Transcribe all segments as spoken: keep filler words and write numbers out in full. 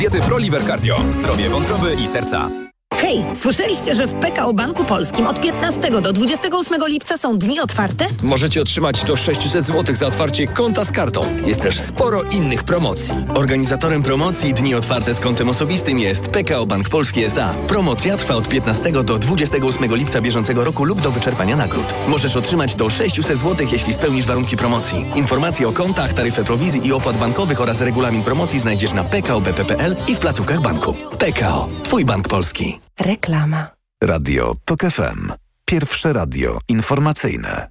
Diety ProLiver Cardio. Zdrowie wątroby i serca. Hej, słyszeliście, że w P K O Banku Polskim od piętnastego do dwudziestego ósmego lipca są dni otwarte? Możecie otrzymać do sześćset złotych za otwarcie konta z kartą. Jest też sporo innych promocji. Organizatorem promocji Dni Otwarte z kontem osobistym jest P K O Bank Polski S A. Promocja trwa od piętnastego do dwudziestego ósmego lipca bieżącego roku lub do wyczerpania nagród. Możesz otrzymać do sześćset złotych, jeśli spełnisz warunki promocji. Informacje o kontach, taryfę prowizji i opłat bankowych oraz regulamin promocji znajdziesz na p k o b p kropka p l i w placówkach banku. P K O. Twój bank polski. Reklama. Radio TOK F M. Pierwsze radio informacyjne.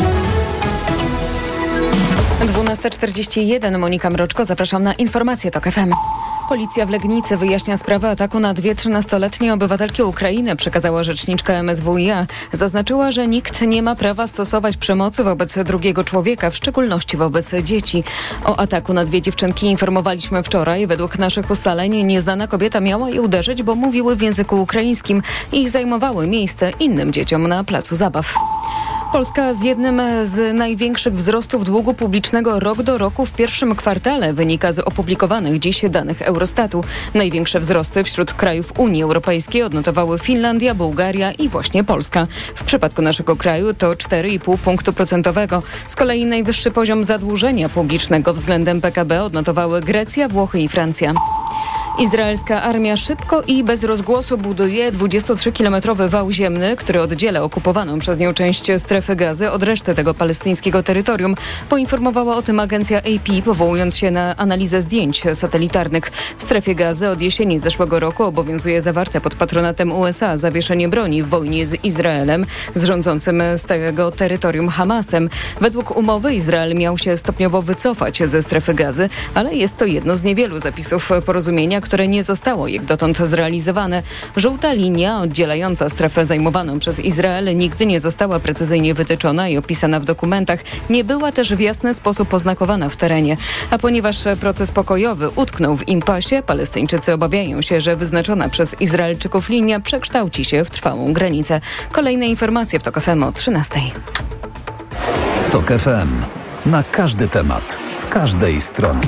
dwunasta czterdzieści jeden. Monika Mroczko, zapraszam na informacje TOK F M. Policja w Legnicy wyjaśnia sprawę ataku na dwie trzynastoletnie obywatelki Ukrainy, przekazała rzeczniczka M S W i A. Zaznaczyła, że nikt nie ma prawa stosować przemocy wobec drugiego człowieka, w szczególności wobec dzieci. O ataku na dwie dziewczynki informowaliśmy wczoraj. Według naszych ustaleń nieznana kobieta miała je uderzyć, bo mówiły w języku ukraińskim i zajmowały miejsce innym dzieciom na placu zabaw. Polska z jednym z największych wzrostów długu publicznego rok do roku w pierwszym kwartale, wynika z opublikowanych dziś danych Eurostatu. Największe wzrosty wśród krajów Unii Europejskiej odnotowały Finlandia, Bułgaria i właśnie Polska. W przypadku naszego kraju to cztery i pół punktu procentowego. Z kolei najwyższy poziom zadłużenia publicznego względem P K B odnotowały Grecja, Włochy i Francja. Izraelska armia szybko i bez rozgłosu buduje dwudziestotrzykilometrowy wał ziemny, który oddziela okupowaną przez nią część strefy Gazy od reszty tego palestyńskiego terytorium. Poinformowała o tym agencja A P, powołując się na analizę zdjęć satelitarnych. W strefie Gazy od jesieni zeszłego roku obowiązuje zawarte pod patronatem U S A zawieszenie broni w wojnie z Izraelem, z rządzącym z tego terytorium Hamasem. Według umowy Izrael miał się stopniowo wycofać ze strefy Gazy, ale jest to jedno z niewielu zapisów porozumienia, które nie zostało jak dotąd zrealizowane. Żółta linia oddzielająca strefę zajmowaną przez Izrael nigdy nie została precyzyjnie wytyczona i opisana w dokumentach. Nie była też w jasny sposób oznakowana w terenie. A ponieważ proces pokojowy utknął w impasie, Palestyńczycy obawiają się, że wyznaczona przez Izraelczyków linia przekształci się w trwałą granicę. Kolejne informacje w TOK F M o trzynastej. TOK F M. Na każdy temat, z każdej strony.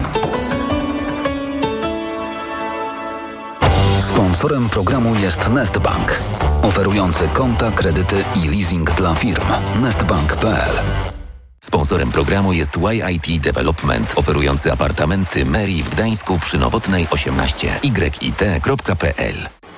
Sponsorem programu jest Nestbank, oferujący konta, kredyty i leasing dla firm. nestbank kropka p l. Sponsorem programu jest Y I T Development, oferujący apartamenty Mary w Gdańsku przy Nowotnej osiemnaście. y i t kropka p l.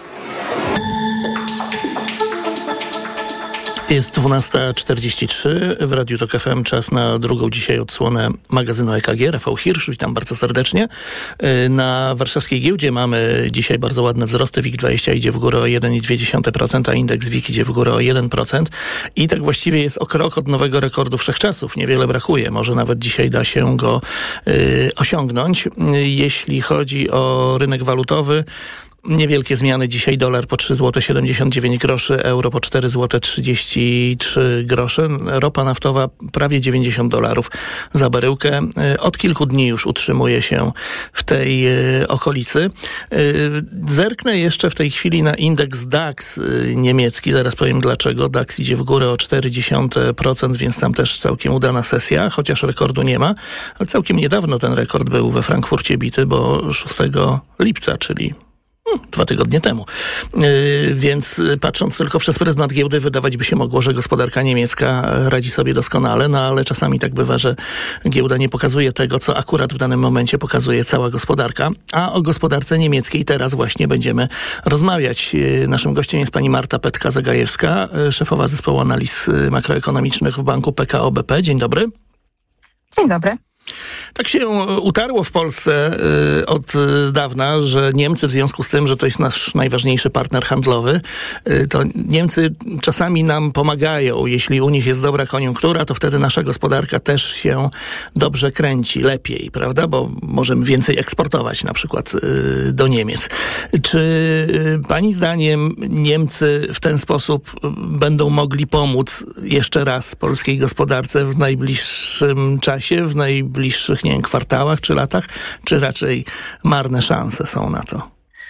Jest dwunasta czterdzieści trzy, w Radiu TOK F M czas na drugą dzisiaj odsłonę magazynu E K G. Rafał Hirsch, witam bardzo serdecznie. Na warszawskiej giełdzie mamy dzisiaj bardzo ładne wzrosty. WIG dwadzieścia idzie w górę o jeden przecinek dwa procent, a indeks WIG idzie w górę o jeden procent. I tak właściwie jest o krok od nowego rekordu wszechczasów. Niewiele brakuje, może nawet dzisiaj da się go y, osiągnąć. Jeśli chodzi o rynek walutowy, niewielkie zmiany. Dzisiaj dolar po trzy złote siedemdziesiąt dziewięć groszy, euro po cztery złote trzydzieści trzy grosze. Ropa naftowa prawie dziewięćdziesiąt dolarów za baryłkę. Od kilku dni już utrzymuje się w tej okolicy. Zerknę jeszcze w tej chwili na indeks DAX niemiecki. Zaraz powiem dlaczego. DAX idzie w górę o cztery przecinek procent, więc tam też całkiem udana sesja, chociaż rekordu nie ma. Ale całkiem niedawno ten rekord był we Frankfurcie bity, bo szóstego lipca, czyli dwa tygodnie temu. Yy, więc patrząc tylko przez pryzmat giełdy, wydawać by się mogło, że gospodarka niemiecka radzi sobie doskonale, no ale czasami tak bywa, że giełda nie pokazuje tego, co akurat w danym momencie pokazuje cała gospodarka. A o gospodarce niemieckiej teraz właśnie będziemy rozmawiać. Yy, naszym gościem jest pani Marta Petka-Zagajewska, yy, szefowa zespołu analiz makroekonomicznych w banku P K O B P. Dzień dobry. Dzień dobry. Tak się utarło w Polsce y, od y, dawna, że Niemcy w związku z tym, że to jest nasz najważniejszy partner handlowy, y, to Niemcy czasami nam pomagają. Jeśli u nich jest dobra koniunktura, to wtedy nasza gospodarka też się dobrze kręci, lepiej, prawda? Bo możemy więcej eksportować na przykład y, do Niemiec. Czy y, pani zdaniem Niemcy w ten sposób będą mogli pomóc jeszcze raz polskiej gospodarce w najbliższym czasie, w najbliższych, nie wiem, kwartałach czy latach, czy raczej marne szanse są na to?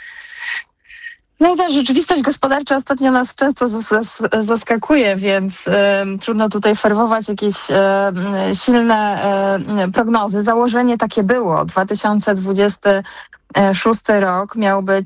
No i ta rzeczywistość gospodarcza ostatnio nas często zas- zaskakuje, więc y, trudno tutaj ferwować jakieś y, silne y, prognozy. Założenie takie było. dwa tysiące dwudziesty szósty rok miał być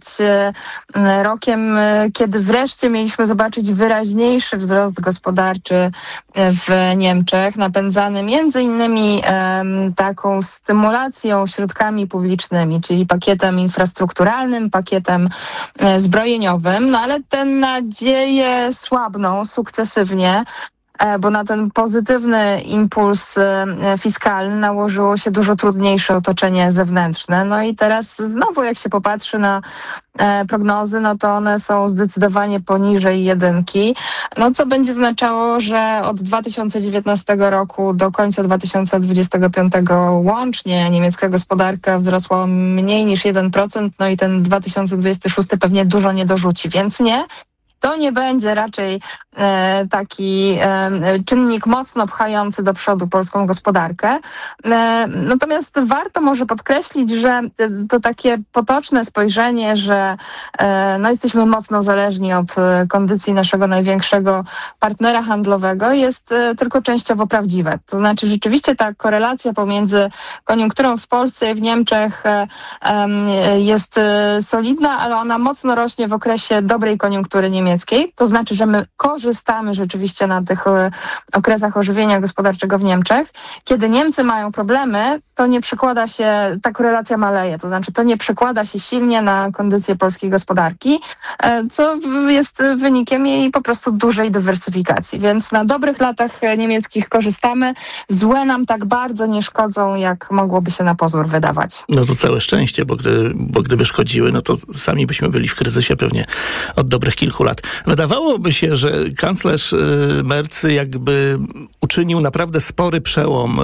rokiem, kiedy wreszcie mieliśmy zobaczyć wyraźniejszy wzrost gospodarczy w Niemczech, napędzany między innymi taką stymulacją środkami publicznymi, czyli pakietem infrastrukturalnym, pakietem zbrojeniowym, no ale te nadzieje słabną sukcesywnie, bo na ten pozytywny impuls fiskalny nałożyło się dużo trudniejsze otoczenie zewnętrzne. No i teraz znowu jak się popatrzy na prognozy, no to one są zdecydowanie poniżej jedynki, no co będzie oznaczało, że od dwa tysiące dziewiętnastego roku do końca dwa tysiące dwudziestego piątego łącznie niemiecka gospodarka wzrosła mniej niż jeden procent, no i ten dwa tysiące dwudziesty szósty pewnie dużo nie dorzuci, więc nie. To nie będzie raczej e, taki e, czynnik mocno pchający do przodu polską gospodarkę. E, natomiast warto może podkreślić, że to takie potoczne spojrzenie, że e, no jesteśmy mocno zależni od e, kondycji naszego największego partnera handlowego jest e, tylko częściowo prawdziwe. To znaczy rzeczywiście ta korelacja pomiędzy koniunkturą w Polsce i w Niemczech e, e, jest e, solidna, ale ona mocno rośnie w okresie dobrej koniunktury niemieckiej. To znaczy, że my korzystamy rzeczywiście na tych e, okresach ożywienia gospodarczego w Niemczech. Kiedy Niemcy mają problemy, to nie przekłada się, ta korelacja maleje, to znaczy to nie przekłada się silnie na kondycję polskiej gospodarki, e, co jest wynikiem jej po prostu dużej dywersyfikacji. Więc na dobrych latach niemieckich korzystamy, złe nam tak bardzo nie szkodzą, jak mogłoby się na pozór wydawać. No to całe szczęście, bo, gdy, bo gdyby szkodziły, no to sami byśmy byli w kryzysie pewnie od dobrych kilku lat. Wydawałoby się, że kanclerz Merz jakby uczynił naprawdę spory przełom,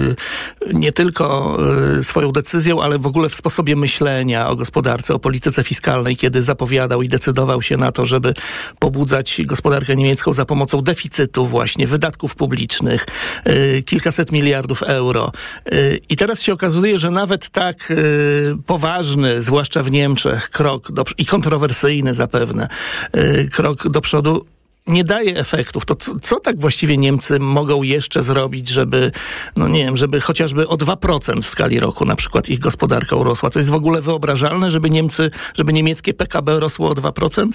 nie tylko swoją decyzją, ale w ogóle w sposobie myślenia o gospodarce, o polityce fiskalnej, kiedy zapowiadał i decydował się na to, żeby pobudzać gospodarkę niemiecką za pomocą deficytu właśnie, wydatków publicznych, kilkaset miliardów euro. I teraz się okazuje, że nawet tak poważny, zwłaszcza w Niemczech, krok do, i kontrowersyjny zapewne, krok do przodu nie daje efektów. To co, co tak właściwie Niemcy mogą jeszcze zrobić, żeby, no nie wiem, żeby chociażby o dwa procent w skali roku na przykład ich gospodarka urosła? To jest w ogóle wyobrażalne, żeby Niemcy, żeby niemieckie P K B rosło o dwa procent?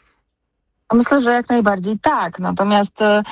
Myślę, że jak najbardziej tak. Natomiast e,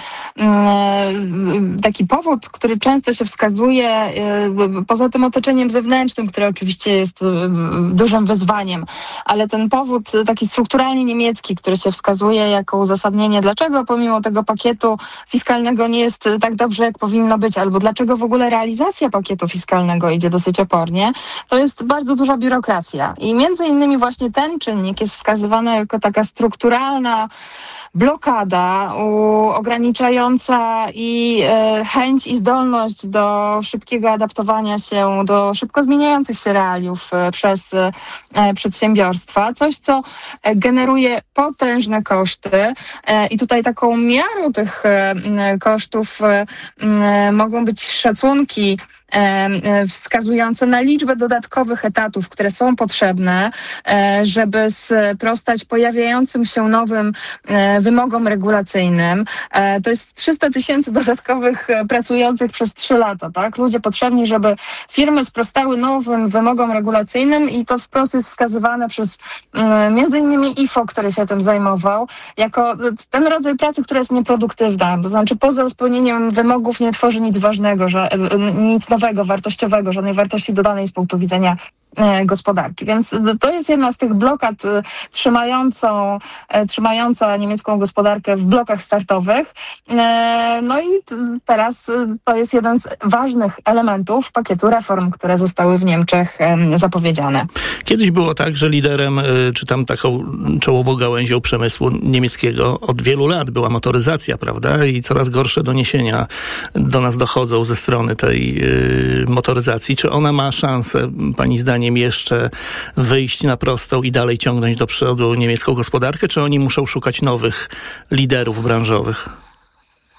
taki powód, który często się wskazuje, e, poza tym otoczeniem zewnętrznym, które oczywiście jest e, dużym wyzwaniem, ale ten powód taki strukturalnie niemiecki, który się wskazuje jako uzasadnienie, dlaczego pomimo tego pakietu fiskalnego nie jest tak dobrze, jak powinno być, albo dlaczego w ogóle realizacja pakietu fiskalnego idzie dosyć opornie, to jest bardzo duża biurokracja. I między innymi właśnie ten czynnik jest wskazywany jako taka strukturalna blokada u, ograniczająca i e, chęć i zdolność do szybkiego adaptowania się do szybko zmieniających się realiów e, przez e, przedsiębiorstwa. Coś, co e, generuje potężne koszty e, i tutaj taką miarą tych e, kosztów e, e, mogą być szacunki wskazujące na liczbę dodatkowych etatów, które są potrzebne, żeby sprostać pojawiającym się nowym wymogom regulacyjnym. To jest trzysta tysięcy dodatkowych pracujących przez trzy lata, tak? Ludzie potrzebni, żeby firmy sprostały nowym wymogom regulacyjnym i to wprost jest wskazywane przez między innymi I F O, który się tym zajmował, jako ten rodzaj pracy, która jest nieproduktywna. To znaczy poza spełnieniem wymogów nie tworzy nic ważnego, że nic nowego, wartościowego, żadnej wartości dodanej z punktu widzenia e, gospodarki. Więc to jest jedna z tych blokad e, trzymającą, e, trzymająca niemiecką gospodarkę w blokach startowych. E, no i t, teraz e, to jest jeden z ważnych elementów pakietu reform, które zostały w Niemczech e, zapowiedziane. Kiedyś było tak, że liderem, e, czy tam taką czołową gałęzią przemysłu niemieckiego od wielu lat była motoryzacja, prawda? I coraz gorsze doniesienia do nas dochodzą ze strony tej e, motoryzacji. Czy ona ma szansę, pani zdaniem, jeszcze wyjść na prostą i dalej ciągnąć do przodu niemiecką gospodarkę, czy oni muszą szukać nowych liderów branżowych?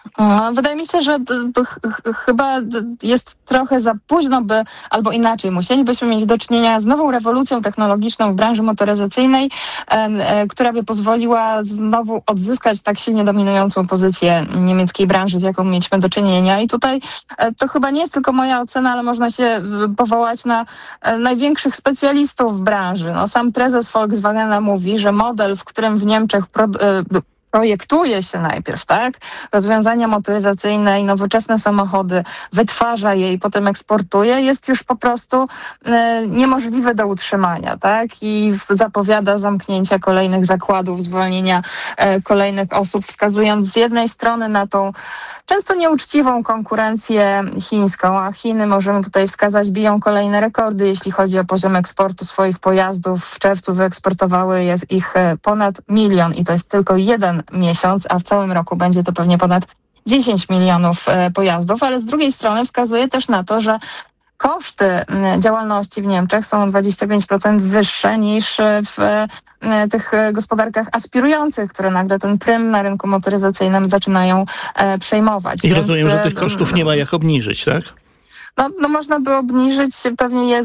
Wydaje mi się, że ch- chyba jest trochę za późno, by, albo inaczej, musielibyśmy mieć do czynienia z nową rewolucją technologiczną w branży motoryzacyjnej, e, e, która by pozwoliła znowu odzyskać tak silnie dominującą pozycję niemieckiej branży, z jaką mieliśmy do czynienia. I tutaj e, to chyba nie jest tylko moja ocena, ale można się powołać na e, największych specjalistów w branży. No, sam prezes Volkswagena mówi, że model, w którym w Niemczech pro, e, projektuje się najpierw, tak? Rozwiązania motoryzacyjne i nowoczesne samochody, wytwarza je i potem eksportuje, jest już po prostu e, niemożliwe do utrzymania, tak? I zapowiada zamknięcia kolejnych zakładów, zwolnienia e, kolejnych osób, wskazując z jednej strony na tą często nieuczciwą konkurencję chińską, a Chiny, możemy tutaj wskazać, biją kolejne rekordy, jeśli chodzi o poziom eksportu swoich pojazdów. W czerwcu wyeksportowały jest ich ponad milion i to jest tylko jeden miesiąc, a w całym roku będzie to pewnie ponad dziesięć milionów pojazdów, ale z drugiej strony wskazuje też na to, że koszty działalności w Niemczech są o dwadzieścia pięć procent wyższe niż w tych gospodarkach aspirujących, które nagle ten prym na rynku motoryzacyjnym zaczynają przejmować. I Więc rozumiem, że tych kosztów nie ma jak obniżyć, tak? No, no można by obniżyć, pewnie je z,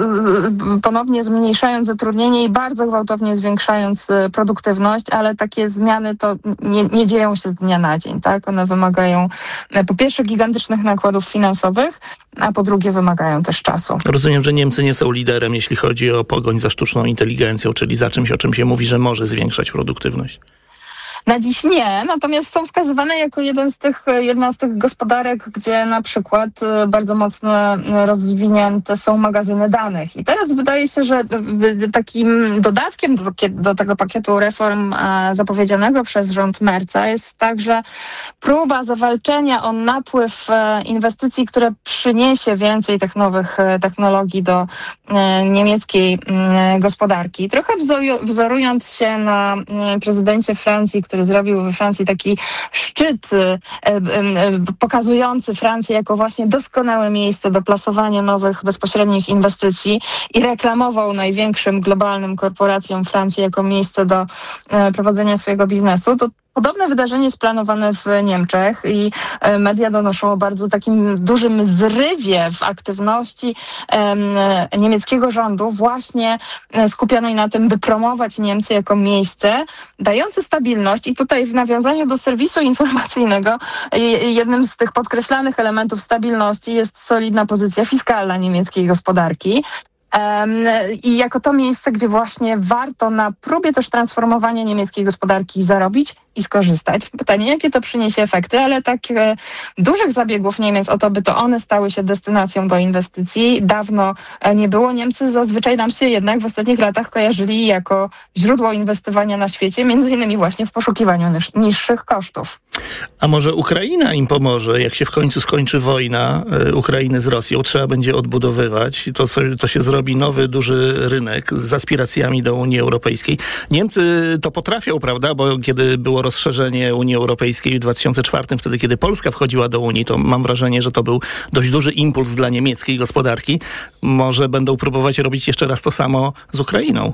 z, ponownie zmniejszając zatrudnienie i bardzo gwałtownie zwiększając produktywność, ale takie zmiany to nie, nie dzieją się z dnia na dzień, tak? One wymagają po pierwsze gigantycznych nakładów finansowych, a po drugie wymagają też czasu. Rozumiem, że Niemcy nie są liderem, jeśli chodzi o pogoń za sztuczną inteligencją, czyli za czymś, o czym się mówi, że może zwiększać produktywność. Na dziś nie, natomiast są wskazywane jako jeden z tych, jedna z tych gospodarek, gdzie na przykład bardzo mocno rozwinięte są magazyny danych. I teraz wydaje się, że takim dodatkiem do, do tego pakietu reform zapowiedzianego przez rząd Merza jest także próba zawalczenia o napływ inwestycji, które przyniesie więcej tych nowych technologii do niemieckiej gospodarki. Trochę wzorując się na prezydencie Francji, który zrobił we Francji taki szczyt e, e, pokazujący Francję jako właśnie doskonałe miejsce do plasowania nowych bezpośrednich inwestycji i reklamował największym globalnym korporacjom Francji jako miejsce do e, prowadzenia swojego biznesu, to podobne wydarzenie jest planowane w Niemczech i media donoszą o bardzo takim dużym zrywie w aktywności um, niemieckiego rządu właśnie skupionej na tym, by promować Niemcy jako miejsce dające stabilność. I tutaj w nawiązaniu do serwisu informacyjnego jednym z tych podkreślanych elementów stabilności jest solidna pozycja fiskalna niemieckiej gospodarki. I jako to miejsce, gdzie właśnie warto na próbie też transformowania niemieckiej gospodarki zarobić i skorzystać. Pytanie, jakie to przyniesie efekty, ale tak e, dużych zabiegów Niemiec o to, by to one stały się destynacją do inwestycji, dawno e, nie było. Niemcy zazwyczaj nam się jednak w ostatnich latach kojarzyli jako źródło inwestowania na świecie, między innymi właśnie w poszukiwaniu niż, niższych kosztów. A może Ukraina im pomoże, jak się w końcu skończy wojna e, Ukrainy z Rosją, trzeba będzie odbudowywać, to, to się zrobi nowy, duży rynek z aspiracjami do Unii Europejskiej. Niemcy to potrafią, prawda, bo kiedy było rozszerzenie Unii Europejskiej w dwa tysiące czwartym, wtedy kiedy Polska wchodziła do Unii, to mam wrażenie, że to był dość duży impuls dla niemieckiej gospodarki. Może będą próbować robić jeszcze raz to samo z Ukrainą.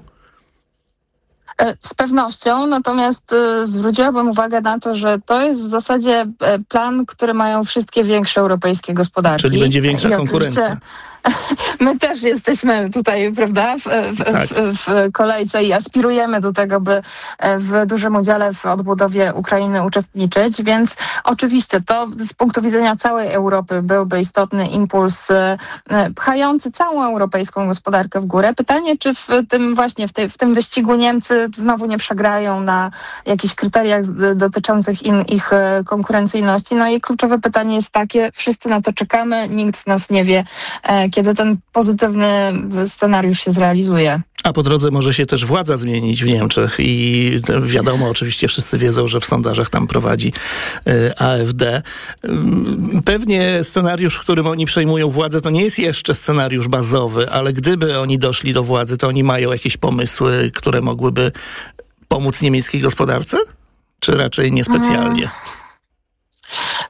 Z pewnością, natomiast y, zwróciłabym uwagę na to, że to jest w zasadzie y, plan, który mają wszystkie większe europejskie gospodarki. Czyli będzie większa konkurencja. My też jesteśmy tutaj, prawda, w, w, tak. w, w kolejce i aspirujemy do tego, by w dużym udziale w odbudowie Ukrainy uczestniczyć, więc oczywiście to z punktu widzenia całej Europy byłby istotny impuls pchający całą europejską gospodarkę w górę. Pytanie, czy w tym właśnie, w, tej, w tym wyścigu Niemcy znowu nie przegrają na jakichś kryteriach dotyczących in, ich konkurencyjności. No i kluczowe pytanie jest takie, wszyscy na to czekamy, nikt z nas nie wie, kiedy ten pozytywny scenariusz się zrealizuje. A po drodze może się też władza zmienić w Niemczech i wiadomo, oczywiście wszyscy wiedzą, że w sondażach tam prowadzi A F D. Pewnie scenariusz, w którym oni przejmują władzę, to nie jest jeszcze scenariusz bazowy, ale gdyby oni doszli do władzy, to oni mają jakieś pomysły, które mogłyby pomóc niemieckiej gospodarce? Czy raczej niespecjalnie? No,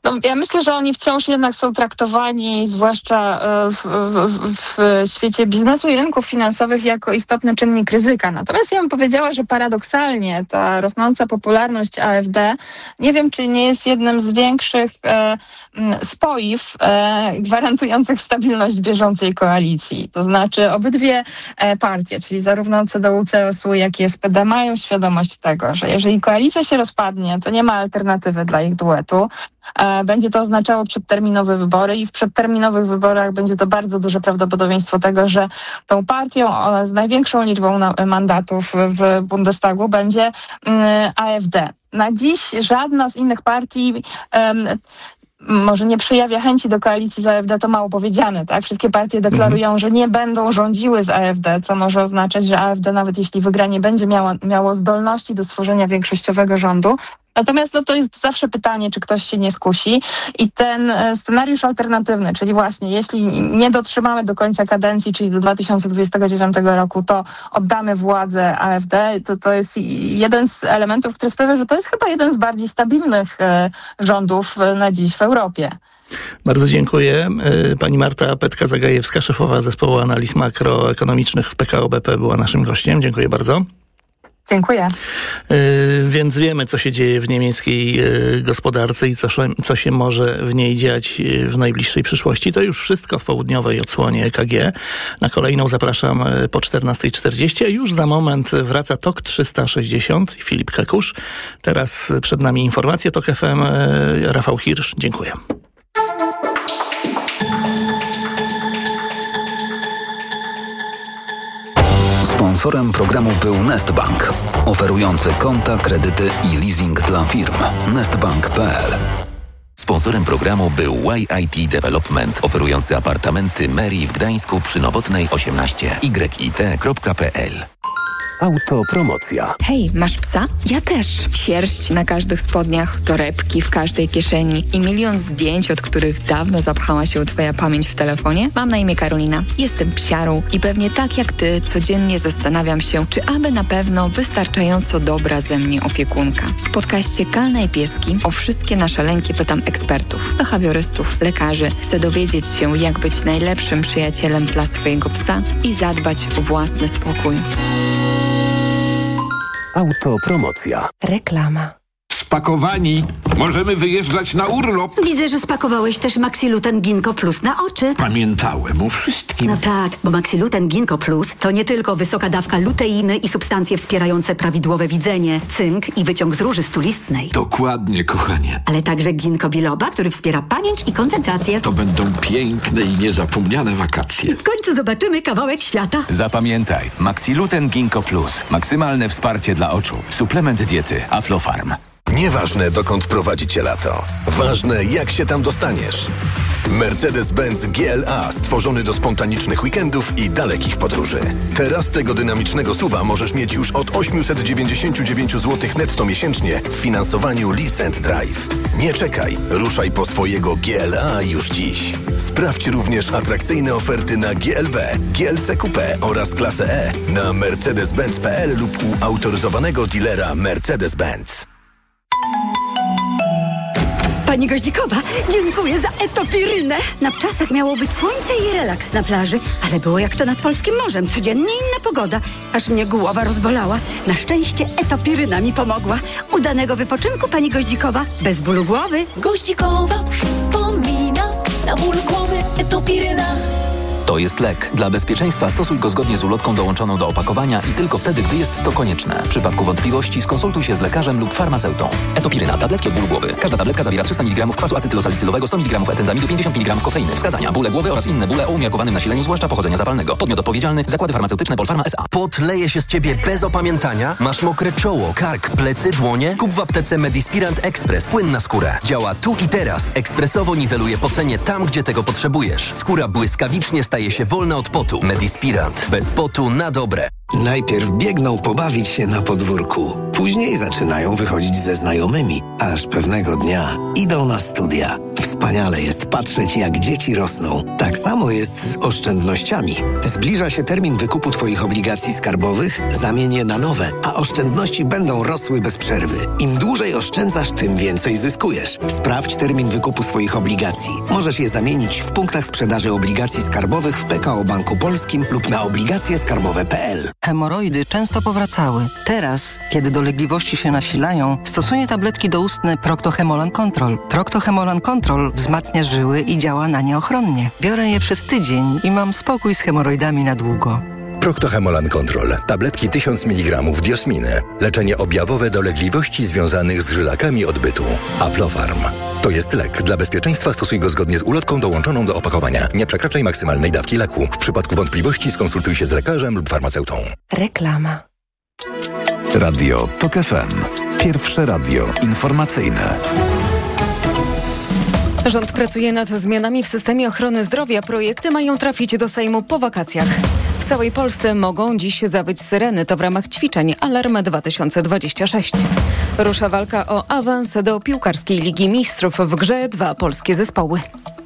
No, ja myślę, że oni wciąż jednak są traktowani, zwłaszcza w, w, w świecie biznesu i rynków finansowych, jako istotny czynnik ryzyka. Natomiast ja bym powiedziała, że paradoksalnie ta rosnąca popularność A F D, nie wiem, czy nie jest jednym z większych e, spoiw e, gwarantujących stabilność bieżącej koalicji. To znaczy obydwie e, partie, czyli zarówno C D U, C S U, jak i S P D mają świadomość tego, że jeżeli koalicja się rozpadnie, to nie ma alternatywy dla ich duetu. E, będzie to oznaczało przedterminowe wybory i w przedterminowych wyborach będzie to bardzo duże prawdopodobieństwo tego, że tą partią o, z największą liczbą na, mandatów w Bundestagu będzie mm, A F D. Na dziś żadna z innych partii um, może nie przejawia chęci do koalicji z A F D, to mało powiedziane, tak? Wszystkie partie deklarują, mhm. że nie będą rządziły z A F D, co może oznaczać, że A F D nawet jeśli wygra, nie będzie miało, miało zdolności do stworzenia większościowego rządu. Natomiast no, to jest zawsze pytanie, czy ktoś się nie skusi i ten e, scenariusz alternatywny, czyli właśnie jeśli nie dotrzymamy do końca kadencji, czyli do dwa tysiące dwudziestego dziewiątego roku, to oddamy władzę A F D, to, to jest jeden z elementów, który sprawia, że to jest chyba jeden z bardziej stabilnych e, rządów e, na dziś w Europie. Bardzo dziękuję. Pani Marta Petka-Zagajewska, szefowa zespołu analiz makroekonomicznych w P K O B P była naszym gościem. Dziękuję bardzo. Dziękuję. Yy, więc wiemy, co się dzieje w niemieckiej yy, gospodarce i co, co się może w niej dziać yy, w najbliższej przyszłości. To już wszystko w południowej odsłonie E K G. Na kolejną zapraszam yy, po czternasta czterdzieści, a już za moment wraca TOK trzysta sześćdziesiąt i Filip Kakusz. Teraz przed nami informacje TOK F M. Yy, Rafał Hirsch. Dziękuję. Sponsorem programu był Nestbank, oferujący konta, kredyty i leasing dla firm. nestbank kropka p l. Sponsorem programu był Y I T Development, oferujący apartamenty Meri w Gdańsku przy Nowotnej osiemnaście. y i t kropka p l. Autopromocja. Hej, masz psa? Ja też. Sierść na każdych spodniach, torebki w każdej kieszeni i milion zdjęć, od których dawno zapchała się twoja pamięć w telefonie? Mam na imię Karolina. Jestem psiarą i pewnie tak jak ty codziennie zastanawiam się, czy aby na pewno wystarczająco dobra ze mnie opiekunka. W podcaście Kalna i Pieski o wszystkie nasze lęki pytam ekspertów, behawiorystów, lekarzy. Chcę dowiedzieć się, jak być najlepszym przyjacielem dla swojego psa i zadbać o własny spokój. Autopromocja. Reklama. Spakowani. Możemy wyjeżdżać na urlop. Widzę, że spakowałeś też Maxiluten Ginkgo Plus na oczy. Pamiętałem o wszystkim. No tak, bo Maxiluten Ginkgo Plus to nie tylko wysoka dawka luteiny i substancje wspierające prawidłowe widzenie, cynk i wyciąg z róży stulistnej. Dokładnie, kochanie. Ale także ginkgo biloba, który wspiera pamięć i koncentrację. To będą piękne i niezapomniane wakacje. W końcu zobaczymy kawałek świata. Zapamiętaj, Maxiluten Ginkgo Plus. Maksymalne wsparcie dla oczu. Suplement diety Aflofarm. Nieważne, dokąd prowadzi cię lato. Ważne, jak się tam dostaniesz. Mercedes-Benz G L A stworzony do spontanicznych weekendów i dalekich podróży. Teraz tego dynamicznego suwa możesz mieć już od osiemset dziewięćdziesiąt dziewięć złotych netto miesięcznie w finansowaniu Lease and Drive. Nie czekaj, ruszaj po swojego G L A już dziś. Sprawdź również atrakcyjne oferty na G L B, G L C Coupe oraz klasę E na mercedes benz kropka p l lub u autoryzowanego dealera Mercedes-Benz. Pani Goździkowa, dziękuję za etopirynę. Na wczasach miało być słońce i relaks na plaży, ale było jak to nad polskim morzem. Codziennie inna pogoda, aż mnie głowa rozbolała. Na szczęście etopiryna mi pomogła. Udanego wypoczynku, pani Goździkowa, bez bólu głowy. Goździkowa przypomina, na ból głowy etopiryna. To jest lek. Dla bezpieczeństwa stosuj go zgodnie z ulotką dołączoną do opakowania i tylko wtedy, gdy jest to konieczne. W przypadku wątpliwości skonsultuj się z lekarzem lub farmaceutą. Etopiryna. Tabletki od bólu głowy. Każda tabletka zawiera trzysta miligramów kwasu acetylosalicylowego, sto miligramów etenzamidu, pięćdziesiąt miligramów kofeiny. Wskazania: bóle głowy oraz inne bóle o umiarkowanym nasileniu, zwłaszcza pochodzenia zapalnego. Podmiot odpowiedzialny: Zakłady Farmaceutyczne Polpharma S A. Pot leje się z ciebie bez opamiętania? Masz mokre czoło, kark, plecy, dłonie? Kup w aptece Medispirant Express. Płyn na skórę. Działa tu i teraz. Ekspresowo niweluje pocenie tam, gdzie tego potrzebujesz. Skóra błyskawicznie staje się wolna od potu. Medispirant. Bez potu na dobre. Najpierw biegną pobawić się na podwórku. Później zaczynają wychodzić ze znajomymi. Aż pewnego dnia idą na studia. Wspaniale jest patrzeć, jak dzieci rosną. Tak samo jest z oszczędnościami. Zbliża się termin wykupu Twoich obligacji skarbowych, zamień je na nowe, a oszczędności będą rosły bez przerwy. Im dłużej oszczędzasz, tym więcej zyskujesz. Sprawdź termin wykupu swoich obligacji. Możesz je zamienić w punktach sprzedaży obligacji skarbowych w P K O Banku Polskim lub na obligacje skarbowe kropka p l. Hemoroidy często powracały. Teraz, kiedy dolegliwości się nasilają, stosuję tabletki doustne Procto-Hemolan Control. Procto-Hemolan Control wzmacnia żyły i działa na nie ochronnie. Biorę je przez tydzień i mam spokój z hemoroidami na długo. Procto-Hemolan Control. Tabletki tysiąc miligramów diosminy. Leczenie objawowe dolegliwości związanych z żylakami odbytu. Aflofarm. To jest lek. Dla bezpieczeństwa stosuj go zgodnie z ulotką dołączoną do opakowania. Nie przekraczaj maksymalnej dawki leku. W przypadku wątpliwości skonsultuj się z lekarzem lub farmaceutą. Reklama. Radio TOK F M. Pierwsze radio informacyjne. Rząd pracuje nad zmianami w systemie ochrony zdrowia. Projekty mają trafić do Sejmu po wakacjach. W całej Polsce mogą dziś zawyć syreny. To w ramach ćwiczeń Alarm dwa tysiące dwadzieścia sześć. Rusza walka o awans do piłkarskiej Ligi Mistrzów. W grze dwa polskie zespoły.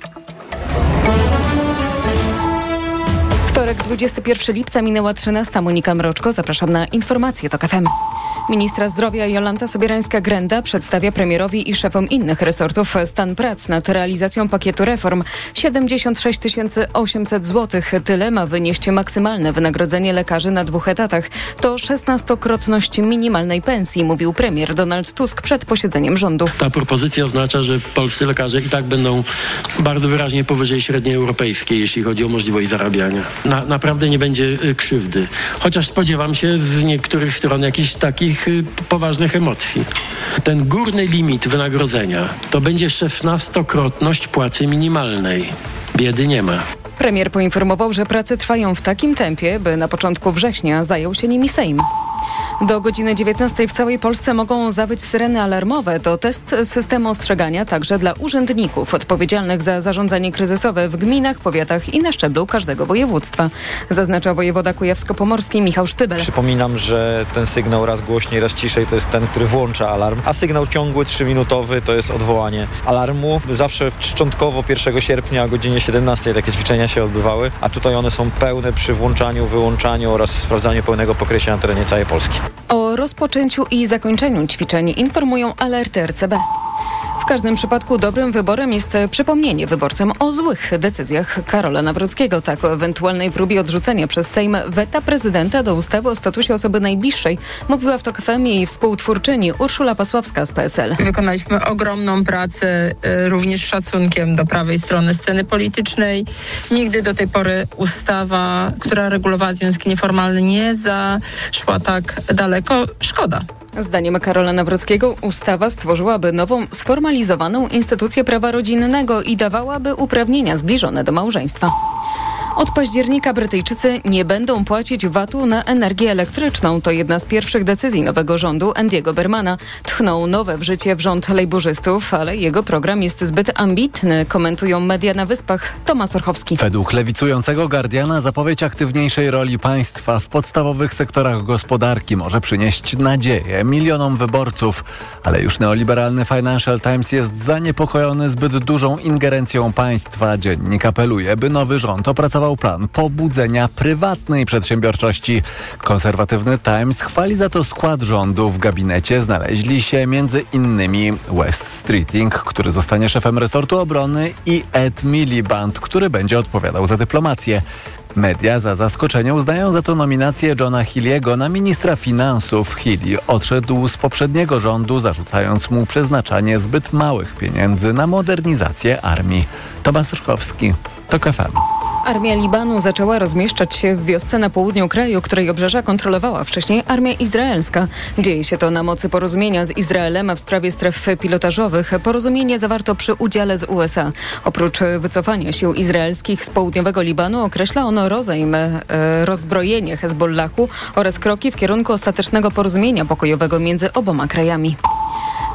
Wtorek, dwudziestego pierwszego lipca, minęła trzynasta. Monika Mroczko, zapraszam na informacje TOK F M. Ministra zdrowia Jolanta Sobierajska-Grenda przedstawia premierowi i szefom innych resortów stan prac nad realizacją pakietu reform. siedemdziesiąt sześć tysięcy osiemset złotych. Tyle ma wynieść maksymalne wynagrodzenie lekarzy na dwóch etatach. To szesnastokrotność minimalnej pensji, mówił premier Donald Tusk przed posiedzeniem rządu. Ta propozycja oznacza, że polscy lekarze i tak będą bardzo wyraźnie powyżej średniej europejskiej, jeśli chodzi o możliwość zarabiania. Na, naprawdę nie będzie krzywdy. Chociaż spodziewam się z niektórych stron jakichś takich y, poważnych emocji. Ten górny limit wynagrodzenia to będzie szesnastokrotność płacy minimalnej. Biedy nie ma. Premier poinformował, że prace trwają w takim tempie, by na początku września zajął się nimi Sejm. Do godziny dziewiętnastej w całej Polsce mogą zawyć syreny alarmowe. To test systemu ostrzegania także dla urzędników odpowiedzialnych za zarządzanie kryzysowe w gminach, powiatach i na szczeblu każdego województwa. Zaznacza wojewoda kujawsko-pomorski Michał Sztybel. Przypominam, że ten sygnał raz głośniej, raz ciszej to jest ten, który włącza alarm, a sygnał ciągły, trzyminutowy to jest odwołanie alarmu. Zawsze szczątkowo pierwszego sierpnia o godzinie siedemnastej takie ćwiczenia się odbywały, a tutaj one są pełne przy włączaniu, wyłączaniu oraz sprawdzaniu pełnego pokrycia na terenie całej Polski. O rozpoczęciu i zakończeniu ćwiczeń informują alerty R C B. W każdym przypadku dobrym wyborem jest przypomnienie wyborcom o złych decyzjach Karola Nawrockiego. Tak o ewentualnej próbie odrzucenia przez Sejm weta prezydenta do ustawy o statusie osoby najbliższej mówiła w TOK F M jej współtwórczyni Urszula Pasławska z P S L. Wykonaliśmy ogromną pracę, również szacunkiem do prawej strony sceny politycznej. Nigdy do tej pory ustawa, która regulowała związki nieformalne, nie zaszła tak daleko. Szkoda. Zdaniem Karola Nawrockiego ustawa stworzyłaby nową, sformalizowaną instytucję prawa rodzinnego i dawałaby uprawnienia zbliżone do małżeństwa. Od października Brytyjczycy nie będą płacić vatu na energię elektryczną. To jedna z pierwszych decyzji nowego rządu Andiego Bermana. Tchnął nowe w życie wrząt lejburzystów, ale jego program jest zbyt ambitny, komentują media na Wyspach. Tomasz Orchowski. Według lewicującego Guardiana zapowiedź aktywniejszej roli państwa w podstawowych sektorach gospodarki może przynieść nadzieję milionom wyborców. Ale już neoliberalny Financial Times jest zaniepokojony zbyt dużą ingerencją państwa. Dziennik apeluje, by nowy rząd opracował plan pobudzenia prywatnej przedsiębiorczości. Konserwatywny Times chwali za to skład rządu. W gabinecie znaleźli się między innymi Wes Streeting, który zostanie szefem resortu obrony, i Ed Miliband, który będzie odpowiadał za dyplomację. Media za zaskoczenie uznają za to nominację Johna Healey'ego na ministra finansów. Healey odszedł z poprzedniego rządu, zarzucając mu przeznaczanie zbyt małych pieniędzy na modernizację armii. Tomasz Szkowski, TOK F M. Armia Libanu zaczęła rozmieszczać się w wiosce na południu kraju, której obrzeża kontrolowała wcześniej armia izraelska. Dzieje się to na mocy porozumienia z Izraelem w sprawie stref pilotażowych. Porozumienie zawarto przy udziale z U S A. Oprócz wycofania sił izraelskich z południowego Libanu określa ono rozejm, e, rozbrojenie Hezbollahu oraz kroki w kierunku ostatecznego porozumienia pokojowego między oboma krajami.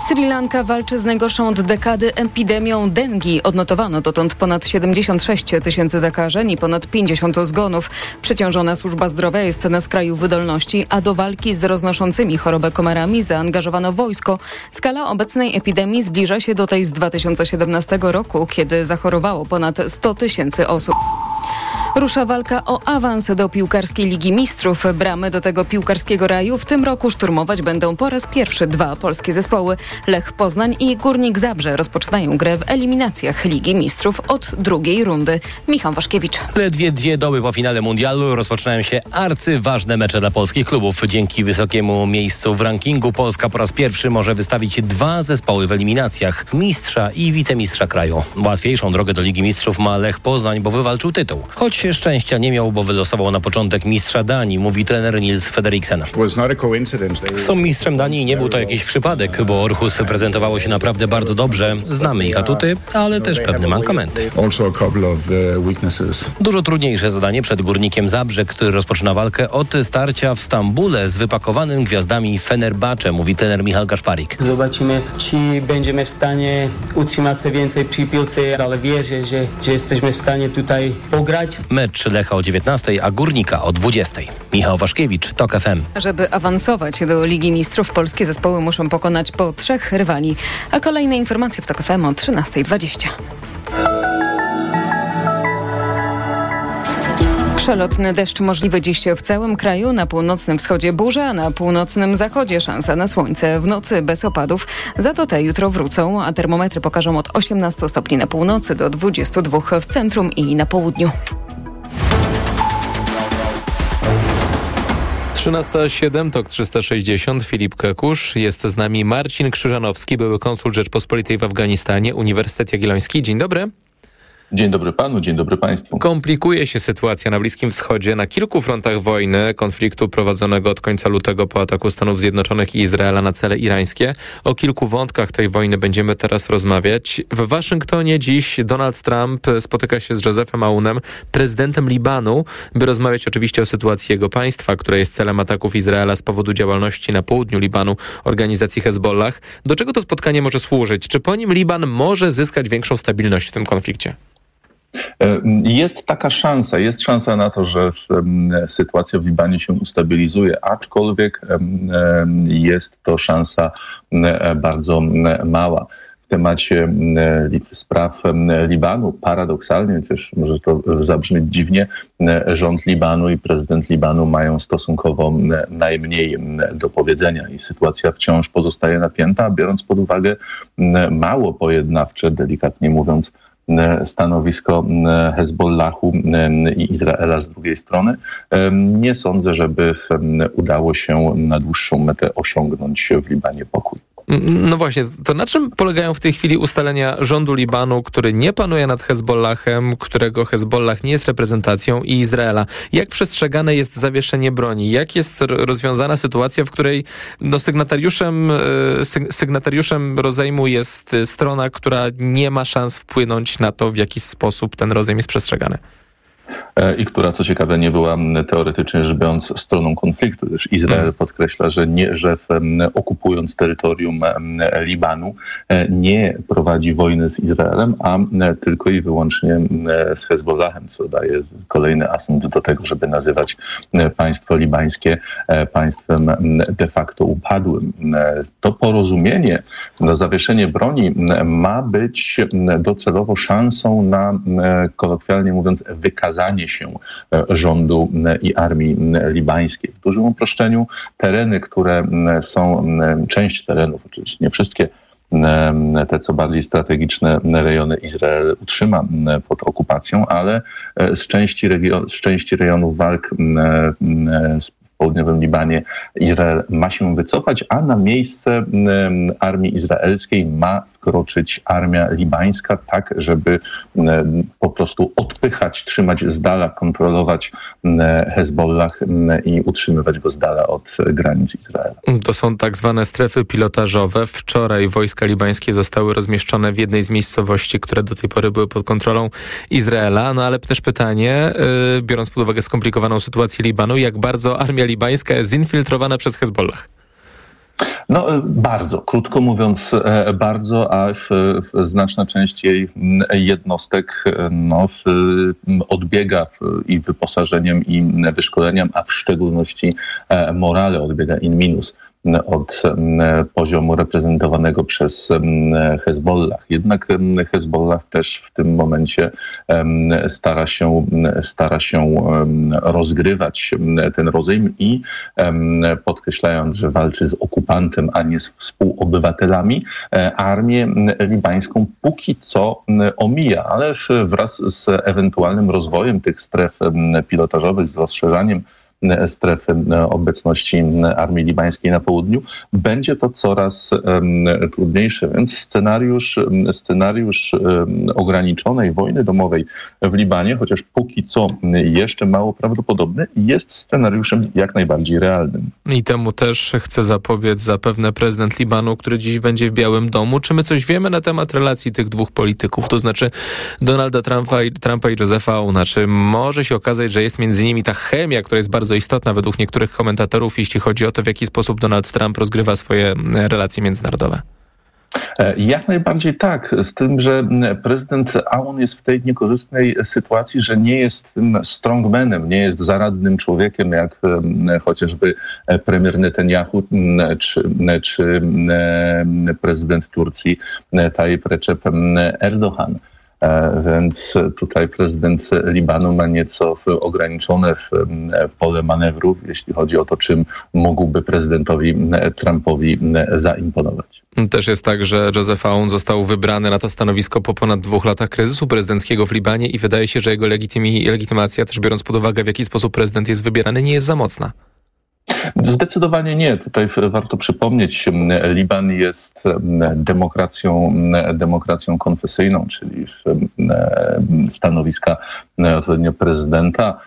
Sri Lanka walczy z najgorszą od dekady epidemią dengi. Odnotowano dotąd ponad siedemdziesiąt sześć tysięcy zakażeń i ponad pięćdziesiąt zgonów. Przeciążona służba zdrowia jest na skraju wydolności, a do walki z roznoszącymi chorobę komarami zaangażowano wojsko. Skala obecnej epidemii zbliża się do tej z dwa tysiące siedemnastego roku, kiedy zachorowało ponad sto tysięcy osób. Rusza walka o awans do piłkarskiej Ligi Mistrzów. Bramy do tego piłkarskiego raju w tym roku szturmować będą po raz pierwszy dwa polskie zespoły. Lech Poznań i Górnik Zabrze rozpoczynają grę w eliminacjach Ligi Mistrzów od drugiej rundy. Michał Waszkiewicz. Ledwie dwie doby po finale mundialu rozpoczynają się arcyważne mecze dla polskich klubów. Dzięki wysokiemu miejscu w rankingu Polska po raz pierwszy może wystawić dwa zespoły w eliminacjach. Mistrza i wicemistrza kraju. Łatwiejszą drogę do Ligi Mistrzów ma Lech Poznań, bo wywalczył tytuł. Choć szczęścia nie miał, bo wylosował na początek mistrza Danii, mówi trener Nils Frederiksen. Są mistrzem Danii i nie był to jakiś przypadek, bo Orhus prezentowało się naprawdę bardzo dobrze. Znamy ich atuty, ale też pewne mankamenty. Dużo trudniejsze zadanie przed Górnikiem Zabrze, który rozpoczyna walkę od starcia w Stambule z wypakowanym gwiazdami Fenerbahce, mówi trener Michał Gaszparik. Zobaczymy, czy będziemy w stanie utrzymać się więcej przy piłce, ale wierzę, że, że jesteśmy w stanie tutaj pograć. Mecz Lecha o dziewiętnastej, a Górnika o dwudziestej. Michał Waszkiewicz, TOK F M. Żeby awansować do Ligi Mistrzów, polskie zespoły muszą pokonać po trzech rywali. A kolejne informacje w TOK F M o trzynastej dwadzieścia. Przelotny deszcz możliwy dziś w całym kraju. Na północnym wschodzie burza, a na północnym zachodzie szansa na słońce. W nocy bez opadów. Za to te jutro wrócą, a termometry pokażą od osiemnastu stopni na północy do dwudziestu dwóch w centrum i na południu. trzynasta siedem, TOK trzysta sześćdziesiąt, Filip Kekusz. Jest z nami Marcin Krzyżanowski, były konsul Rzeczpospolitej w Afganistanie, Uniwersytet Jagielloński. Dzień dobry. Dzień dobry panu, dzień dobry państwu. Komplikuje się sytuacja na Bliskim Wschodzie na kilku frontach wojny, konfliktu prowadzonego od końca lutego po ataku Stanów Zjednoczonych i Izraela na cele irańskie. O kilku wątkach tej wojny będziemy teraz rozmawiać. W Waszyngtonie dziś Donald Trump spotyka się z Josephem Aunem, prezydentem Libanu, by rozmawiać oczywiście o sytuacji jego państwa, które jest celem ataków Izraela z powodu działalności na południu Libanu organizacji Hezbollah. Do czego to spotkanie może służyć? Czy po nim Liban może zyskać większą stabilność w tym konflikcie? Jest taka szansa, jest szansa na to, że sytuacja w Libanie się ustabilizuje, aczkolwiek jest to szansa bardzo mała. W temacie spraw Libanu paradoksalnie, też może to zabrzmieć dziwnie, rząd Libanu i prezydent Libanu mają stosunkowo najmniej do powiedzenia i sytuacja wciąż pozostaje napięta, biorąc pod uwagę mało pojednawcze, delikatnie mówiąc, stanowisko Hezbollahu i Izraela z drugiej strony. Nie sądzę, żeby udało się na dłuższą metę osiągnąć w Libanie pokój. No właśnie, to na czym polegają w tej chwili ustalenia rządu Libanu, który nie panuje nad Hezbollahem, którego Hezbollah nie jest reprezentacją, i Izraela? Jak przestrzegane jest zawieszenie broni? Jak jest rozwiązana sytuacja, w której no, sygnatariuszem, sygnatariuszem rozejmu jest strona, która nie ma szans wpłynąć na to, w jaki sposób ten rozejm jest przestrzegany? I która, co ciekawe, nie była teoretycznie rzecz biorąc stroną konfliktu, gdyż Izrael podkreśla, że, nie, że w, okupując terytorium Libanu nie prowadzi wojny z Izraelem, a tylko i wyłącznie z Hezbollahem, co daje kolejny asumpt do tego, żeby nazywać państwo libańskie państwem de facto upadłym. To porozumienie na zawieszenie broni ma być docelowo szansą na, kolokwialnie mówiąc, wykazanie się rządu i armii libańskiej. W dużym uproszczeniu tereny, które są, część terenów, oczywiście nie wszystkie, te co bardziej strategiczne rejony Izrael utrzyma pod okupacją, ale z części, region, z części rejonów walk z w południowym Libanie Izrael ma się wycofać, a na miejsce armii izraelskiej ma wkroczyć armia libańska, tak żeby po prostu odpychać, trzymać z dala, kontrolować Hezbollah i utrzymywać go z dala od granic Izraela. To są tak zwane strefy pilotażowe. Wczoraj wojska libańskie zostały rozmieszczone w jednej z miejscowości, które do tej pory były pod kontrolą Izraela. No ale też pytanie, biorąc pod uwagę skomplikowaną sytuację Libanu, jak bardzo armia libańska jest zinfiltrowana przez Hezbollah? No bardzo, krótko mówiąc bardzo, a w, w znaczna część jej jednostek no, w, odbiega i wyposażeniem, i wyszkoleniem, a w szczególności morale odbiega in minus od poziomu reprezentowanego przez Hezbollah. Jednak Hezbollah też w tym momencie stara się, stara się rozgrywać ten rozejm i podkreślając, że walczy z okupantem, a nie z współobywatelami, armię libańską póki co omija, ale wraz z ewentualnym rozwojem tych stref pilotażowych, z rozszerzaniem strefy obecności armii libańskiej na południu, będzie to coraz um, trudniejsze. Więc scenariusz, scenariusz um, ograniczonej wojny domowej w Libanie, chociaż póki co jeszcze mało prawdopodobny, jest scenariuszem jak najbardziej realnym. I temu też chce zapobiec zapewne prezydent Libanu, który dziś będzie w Białym Domu. Czy my coś wiemy na temat relacji tych dwóch polityków? To znaczy Donalda Trumpa i, Trumpa i Josepha Aouna. Czy może się okazać, że jest między nimi ta chemia, która jest bardzo istotna według niektórych komentatorów, jeśli chodzi o to, w jaki sposób Donald Trump rozgrywa swoje relacje międzynarodowe? Jak najbardziej tak, z tym, że prezydent Aoun jest w tej niekorzystnej sytuacji, że nie jest tym strongmanem, nie jest zaradnym człowiekiem, jak chociażby premier Netanyahu czy, czy prezydent Turcji Tayyip Recep Erdoğan. Więc tutaj prezydent Libanu ma nieco ograniczone pole manewru, jeśli chodzi o to, czym mógłby prezydentowi Trumpowi zaimponować. Też jest tak, że Joseph Aoun został wybrany na to stanowisko po ponad dwóch latach kryzysu prezydenckiego w Libanie i wydaje się, że jego legitymi- legitymacja, też biorąc pod uwagę, w jaki sposób prezydent jest wybierany, nie jest za mocna. Zdecydowanie nie. Tutaj warto przypomnieć, Liban jest demokracją, demokracją konfesyjną, czyli stanowiska odpowiednio prezydenta,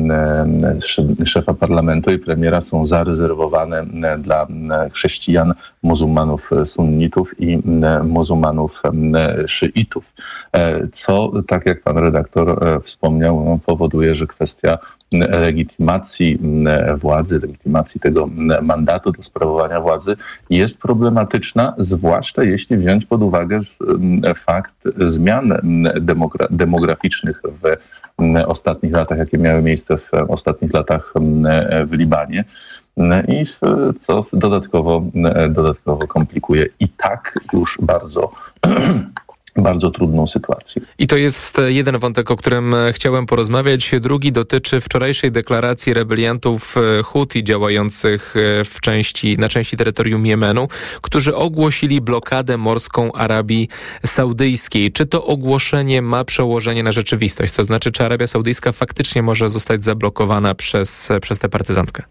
szefa parlamentu i premiera są zarezerwowane dla chrześcijan, muzułmanów sunnitów i muzułmanów szyitów. Co, tak jak pan redaktor wspomniał, powoduje, że kwestia legitymacji władzy, legitymacji tego mandatu do sprawowania władzy jest problematyczna, zwłaszcza jeśli wziąć pod uwagę fakt zmian demogra- demograficznych w ostatnich latach, jakie miały miejsce w ostatnich latach w Libanie. I co dodatkowo, dodatkowo komplikuje i tak już bardzo bardzo trudną sytuację. I to jest jeden wątek, o którym chciałem porozmawiać. Drugi dotyczy wczorajszej deklaracji rebeliantów Huti działających w części, na części terytorium Jemenu, którzy ogłosili blokadę morską Arabii Saudyjskiej. Czy to ogłoszenie ma przełożenie na rzeczywistość? To znaczy, czy Arabia Saudyjska faktycznie może zostać zablokowana przez, przez tę partyzantkę?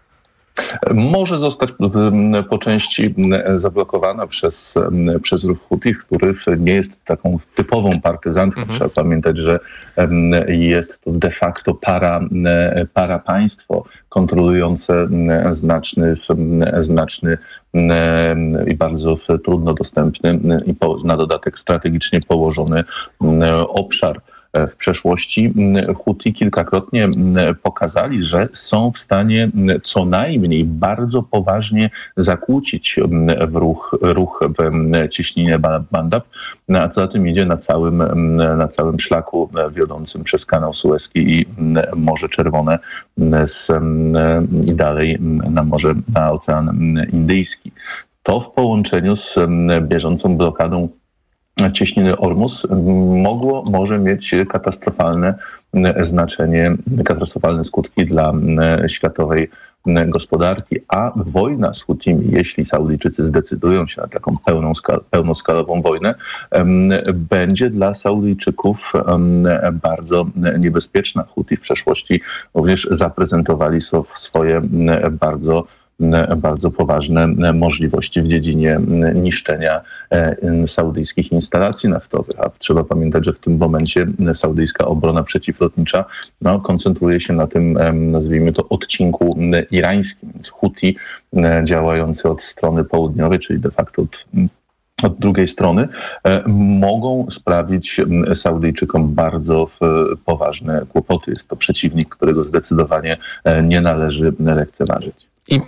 Może zostać po części zablokowana przez, przez ruch Huti, który nie jest taką typową partyzantką. Mhm. Trzeba pamiętać, że jest to de facto para, para państwo kontrolujące znaczny, znaczny i bardzo trudno dostępny i na dodatek strategicznie położony obszar. W przeszłości Huti kilkakrotnie pokazali, że są w stanie co najmniej bardzo poważnie zakłócić w ruch, ruch w cieśninie Bandab, a co za tym idzie na całym, na całym szlaku wiodącym przez kanał Suezki i Morze Czerwone z, i dalej na morze, na Ocean Indyjski. To w połączeniu z bieżącą blokadą cieśniny Ormus mogło, może mieć katastrofalne znaczenie, katastrofalne skutki dla światowej gospodarki, a wojna z Hutimi, jeśli Saudyjczycy zdecydują się na taką pełną skal- pełnoskalową wojnę, będzie dla Saudyjczyków bardzo niebezpieczna. Huti w przeszłości również zaprezentowali swoje bardzo bardzo poważne możliwości w dziedzinie niszczenia saudyjskich instalacji naftowych. A trzeba pamiętać, że w tym momencie saudyjska obrona przeciwlotnicza no, koncentruje się na tym, nazwijmy to, odcinku irańskim. Huti działający od strony południowej, czyli de facto od od drugiej strony, mogą sprawić Saudyjczykom bardzo poważne kłopoty. Jest to przeciwnik, którego zdecydowanie nie należy lekceważyć. I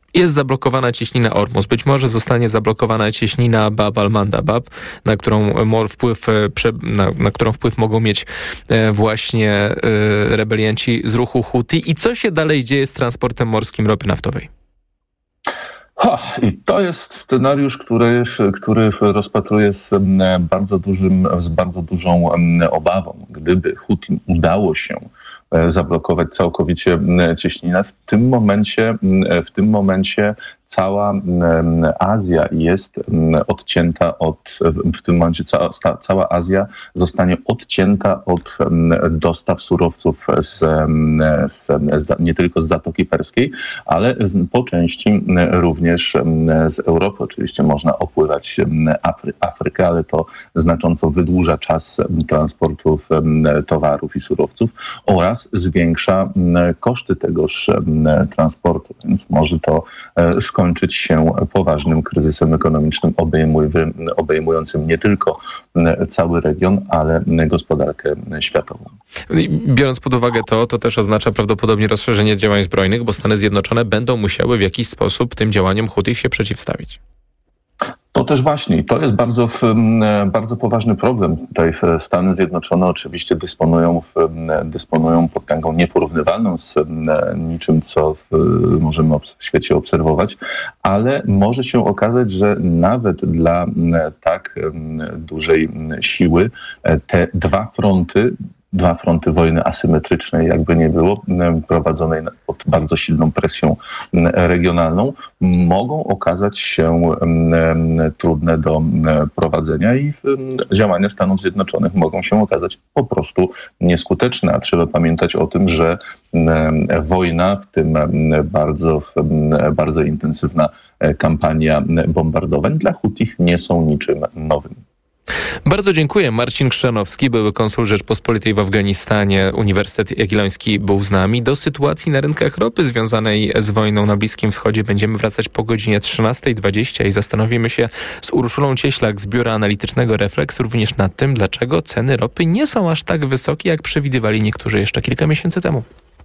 Jest zablokowana cieśnina Ormus. Być może zostanie zablokowana cieśnina Bab al-Mandab, na którą wpływ, na, na którą wpływ mogą mieć właśnie rebelianci z ruchu Huti. I co się dalej dzieje z transportem morskim ropy naftowej? Ha, I to jest scenariusz, który, który rozpatruję z bardzo, dużym, z bardzo dużą obawą. Gdyby Hutim udało się zablokować całkowicie cieśninę, w tym momencie, w tym momencie cała Azja jest odcięta od, w tym momencie cała, cała Azja zostanie odcięta od dostaw surowców z, z, z, nie tylko z Zatoki Perskiej, ale z, po części również z Europy. Oczywiście można opływać Afry, Afrykę, ale to znacząco wydłuża czas transportu towarów i surowców oraz zwiększa koszty tegoż transportu, więc może to skończyć skończyć się poważnym kryzysem ekonomicznym obejmującym nie tylko cały region, ale gospodarkę światową. Biorąc pod uwagę to, to też oznacza prawdopodobnie rozszerzenie działań zbrojnych, bo Stany Zjednoczone będą musiały w jakiś sposób tym działaniom Hutich się przeciwstawić. To też właśnie, to jest bardzo, bardzo poważny problem. Tutaj Stany Zjednoczone oczywiście dysponują, dysponują potęgą nieporównywalną z niczym, co możemy w świecie obserwować, ale może się okazać, że nawet dla tak dużej siły te dwa fronty, Dwa fronty wojny asymetrycznej, jakby nie było, prowadzonej pod bardzo silną presją regionalną, mogą okazać się trudne do prowadzenia i działania Stanów Zjednoczonych mogą się okazać po prostu nieskuteczne. A trzeba pamiętać o tym, że wojna, w tym bardzo, bardzo intensywna kampania bombardowań dla Hutich nie są niczym nowym. Bardzo dziękuję. Marcin Krzanowski, były konsul Rzeczpospolitej w Afganistanie. Uniwersytet Jagielloński był z nami. Do sytuacji na rynkach ropy związanej z wojną na Bliskim Wschodzie będziemy wracać po godzinie trzynastej dwadzieścia i zastanowimy się z Urszulą Cieślak z Biura Analitycznego Refleks również nad tym, dlaczego ceny ropy nie są aż tak wysokie, jak przewidywali niektórzy jeszcze kilka miesięcy temu.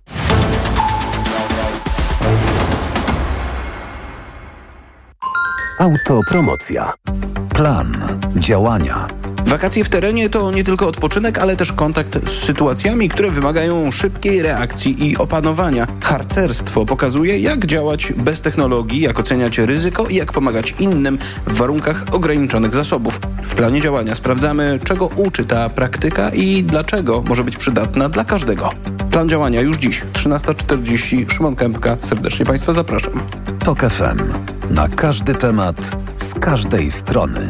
Autopromocja. Plan działania. Wakacje w terenie to nie tylko odpoczynek, ale też kontakt z sytuacjami, które wymagają szybkiej reakcji i opanowania. Harcerstwo pokazuje, jak działać bez technologii, jak oceniać ryzyko i jak pomagać innym w warunkach ograniczonych zasobów. W planie działania sprawdzamy, czego uczy ta praktyka i dlaczego może być przydatna dla każdego. Plan działania już dziś, trzynasta czterdzieści. Szymon Kępka. Serdecznie Państwa zapraszam. TOK F M. Na każdy temat, z każdej strony.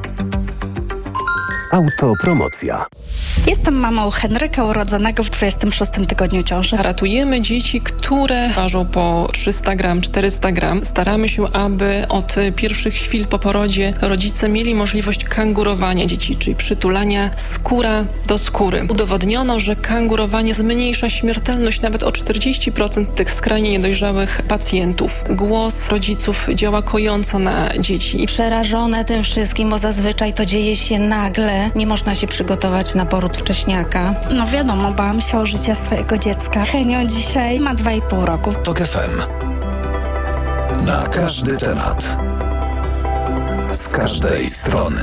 Autopromocja. Jestem mamą Henryka, urodzonego w dwudziestym szóstym tygodniu ciąży. Ratujemy dzieci, które ważą po trzysta gram, czterysta gram. Staramy się, aby od pierwszych chwil po porodzie rodzice mieli możliwość kangurowania dzieci, czyli przytulania skóra do skóry. Udowodniono, że kangurowanie zmniejsza śmiertelność nawet o czterdzieści procent tych skrajnie niedojrzałych pacjentów. Głos rodziców działa kojąco na dzieci. Przerażone tym wszystkim, bo zazwyczaj to dzieje się nagle. Nie można się przygotować na poród wcześniaka. No wiadomo, bałam się o życie swojego dziecka. Henio dzisiaj ma dwa i pół roku. TOK F M. Na każdy temat. Z każdej strony.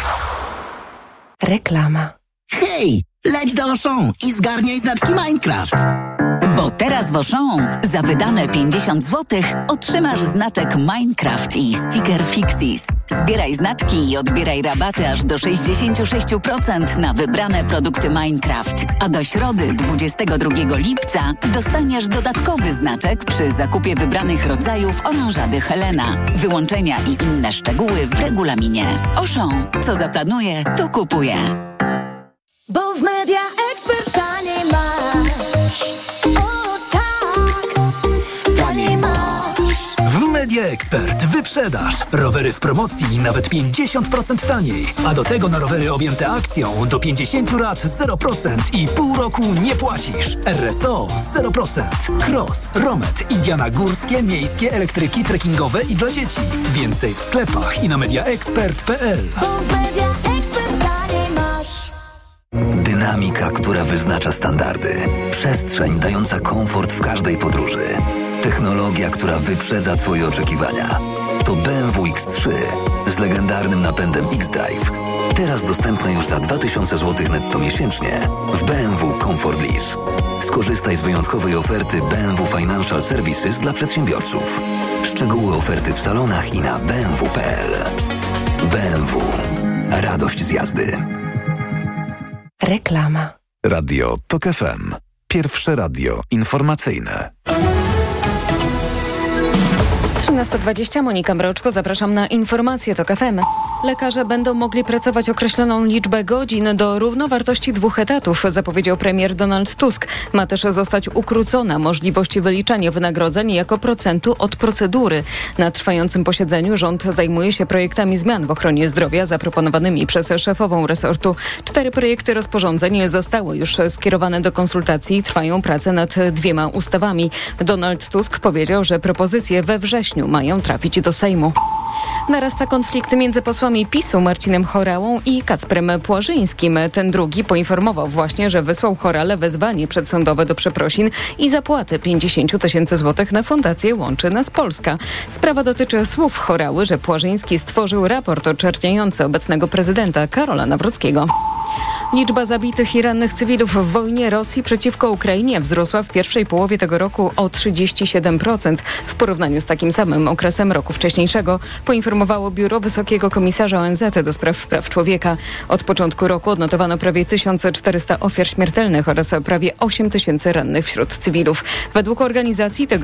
Reklama. Hej, leć do Auchan i zgarniaj znaczki Minecraft. Bo teraz w Auchan za wydane pięćdziesiąt złotych otrzymasz znaczek Minecraft i sticker Fixis. Zbieraj znaczki i odbieraj rabaty aż do sześćdziesiąt sześć procent na wybrane produkty Minecraft. A do środy dwudziestego drugiego lipca dostaniesz dodatkowy znaczek przy zakupie wybranych rodzajów oranżady Helena. Wyłączenia i inne szczegóły w regulaminie. Auchan. Co zaplanuje, to kupuje. Bo w Media Expert taniej masz. O tak, taniej masz. W Media Expert wyprzedaż. Rowery w promocji nawet pięćdziesiąt procent taniej. A do tego na rowery objęte akcją do pięćdziesiąt lat zero procent i pół roku nie płacisz. R S O zero procent. Cross, Romet, Indiana górskie, miejskie, elektryki, trekkingowe i dla dzieci. Więcej w sklepach i na mediaexpert kropka p l. Dynamika, która wyznacza standardy. Przestrzeń dająca komfort w każdej podróży. Technologia, która wyprzedza Twoje oczekiwania. To B M W X trzy z legendarnym napędem X-Drive. Teraz dostępne już za dwa tysiące złotych netto miesięcznie w B M W Comfort Lease. Skorzystaj z wyjątkowej oferty B M W Financial Services dla przedsiębiorców. Szczegóły oferty w salonach i na b m w kropka p l. B M W. Radość z jazdy. Reklama. Radio TOK F M. Pierwsze radio informacyjne. trzynasta dwadzieścia, Monika Mroczko, zapraszam na informacje TOK F M. Lekarze będą mogli pracować określoną liczbę godzin do równowartości dwóch etatów, zapowiedział premier Donald Tusk. Ma też zostać ukrócona możliwość wyliczania wynagrodzeń jako procentu od procedury. Na trwającym posiedzeniu rząd zajmuje się projektami zmian w ochronie zdrowia zaproponowanymi przez szefową resortu. Cztery projekty rozporządzeń zostały już skierowane do konsultacji. Trwają prace nad dwiema ustawami. Donald Tusk powiedział, że propozycje we wrześniu mają trafić do Sejmu. Narasta konflikt między posłami PiSu Marcinem Horałą i Kacprem Płażyńskim. Ten drugi poinformował właśnie, że wysłał Horale wezwanie przedsądowe do przeprosin i zapłaty pięćdziesiąt tysięcy złotych na Fundację Łączy Nas Polska. Sprawa dotyczy słów Horały, że Płażyński stworzył raport oczerniający obecnego prezydenta Karola Nawrockiego. Liczba zabitych i rannych cywilów w wojnie Rosji przeciwko Ukrainie wzrosła w pierwszej połowie tego roku o trzydzieści siedem procent w porównaniu z takim samym okresem roku wcześniejszego, poinformowało Biuro Wysokiego Komisarza O N Z do spraw praw człowieka. Od początku roku odnotowano prawie tysiąc czterysta ofiar śmiertelnych oraz prawie osiem tysięcy rannych wśród cywilów. Według organizacji tego